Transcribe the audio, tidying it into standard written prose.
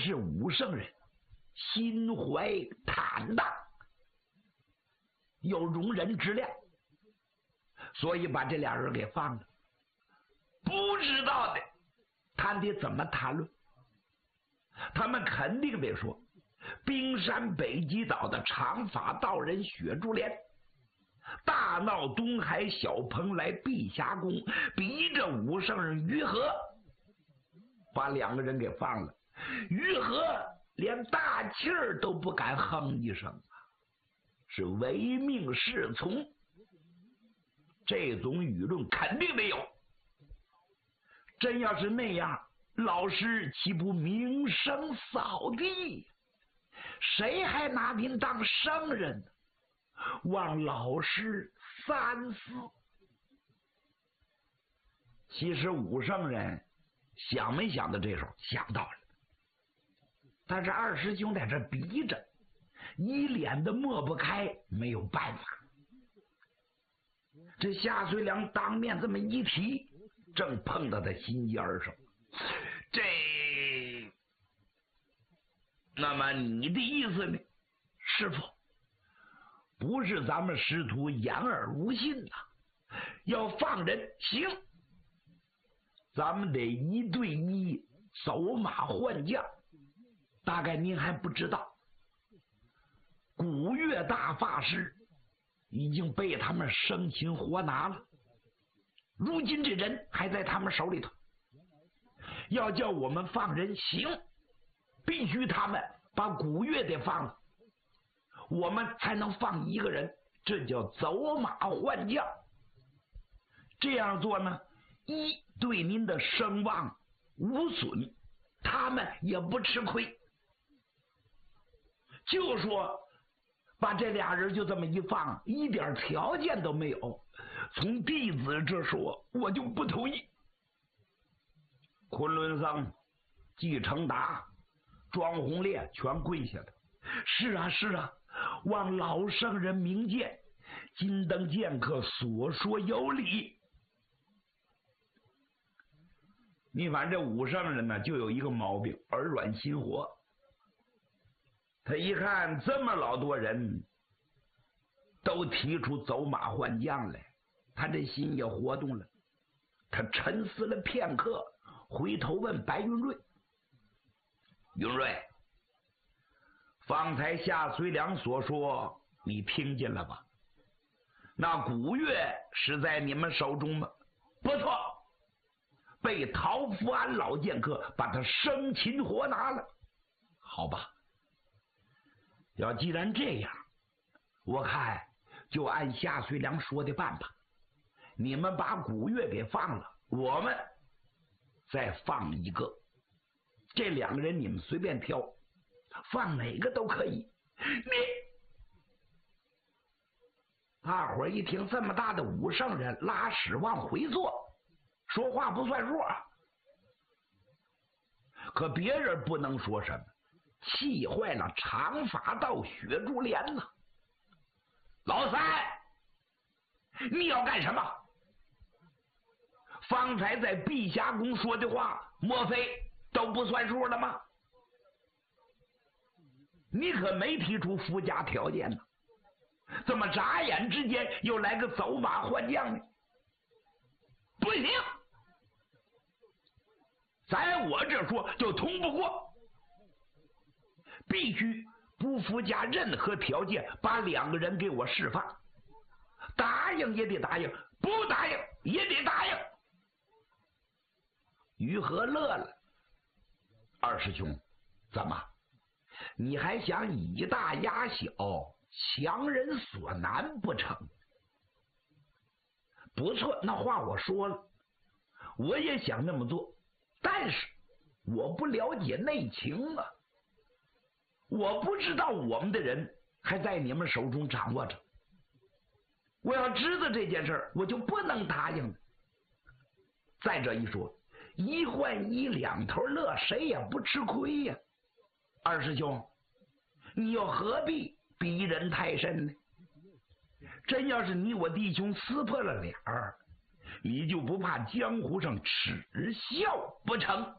是武圣人，心怀坦荡，有容人之量，所以把这俩人给放了。不知道的他得怎么谈论？他们肯定得说冰山北极岛的长发道人雪珠莲大闹东海小蓬莱碧霞宫，逼着武圣人于和把两个人给放了。于和连大气儿都不敢哼一声，是唯命是从。这种舆论肯定得有。真要是那样，老师岂不名声扫地？谁还拿您当圣人呢？望老师三思。其实武圣人想没想到这时候想到了，但是二师兄在这逼着，一脸的抹不开，没有办法。这夏遂良当面这么一提，正碰到他心尖上。那么你的意思呢，师傅？不是咱们师徒言而无信呐，要放人行，咱们得1对1走马换将。大概您还不知道，古月大法师已经被他们生擒活拿了，如今这人还在他们手里头。要叫我们放人行，必须他们把古月得放了，我们才能放一个人，这叫走马换将。这样做呢，一对您的声望无损，他们也不吃亏。就说把这俩人就这么一放，一点条件都没有，从弟子这说，我就不同意。昆仑僧、季承达、庄弘烈全跪下了。是啊是啊，望老圣人明鉴，金灯剑客所说有理。你反正这武圣人呢，就有一个毛病，耳软心活。他一看这么老多人都提出走马换将来，他这心也活动了。他沉思了片刻，回头问白云瑞：“云瑞，方才夏遂良所说你听见了吧？那古月是在你们手中吗？”“不错，被陶福安老剑客把他生擒活拿了。”“好吧，要既然这样，我看就按夏遂良说的办吧。你们把古月给放了，我们再放一个，这两个人你们随便挑，放哪个都可以。”大伙一听这么大的武圣人拉屎往回坐，说话不算数啊。可别人不能说什么，气坏了长发道雪珠莲呐。“老三，你要干什么？方才在碧霞宫说的话，莫非都不算数了吗？你可没提出附加条件呢，怎么眨眼之间又来个走马换将呢？不行，在我这说就通不过，必须不附加任何条件，把两个人给我释放。答应也得答应，不答应也得答应。”于和乐了：“二师兄，怎么你还想以大压小，强人所难不成？不错，那话我说了，我也想那么做，但是我不了解内情啊，我不知道我们的人还在你们手中掌握着。我要知道这件事，我就不能答应了。再者一说，一换一，两头乐，谁也不吃亏呀。二师兄，你又何必逼人太甚呢？真要是你我弟兄撕破了脸儿，你就不怕江湖上耻笑不成？”